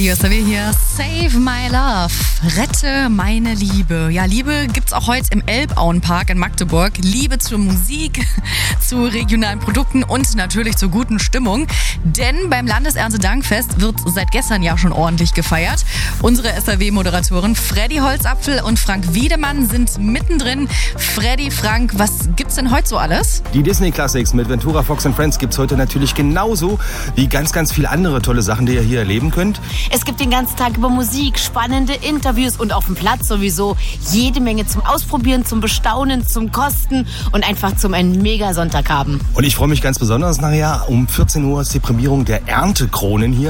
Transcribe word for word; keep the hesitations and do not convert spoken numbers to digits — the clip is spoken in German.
Hier ist er hier. Save my love. Rette meine Liebe. Ja, Liebe gibt's auch heute im Elbauenpark in Magdeburg. Liebe zur Musik, zu regionalen Produkten und natürlich zur guten Stimmung. Denn beim Landeserntedankfest wird seit gestern ja schon ordentlich gefeiert. Unsere S R W-Moderatoren Freddy Holzapfel und Frank Wiedemann sind mittendrin. Freddy, Frank, was gibt's denn heute so alles? Die Disney Classics mit Ventura, Fox and Friends gibt's heute natürlich genauso wie ganz, ganz viele andere tolle Sachen, die ihr hier erleben könnt. Es gibt den ganzen Tag über Musik, spannende Interviews und auf dem Platz sowieso jede Menge zum Ausprobieren, zum Bestaunen, zum Kosten und einfach zum einen Mega-Sonntag haben. Und ich freue mich ganz besonders nachher. Um vierzehn Uhr ist die Prämierung der Erntekronen hier.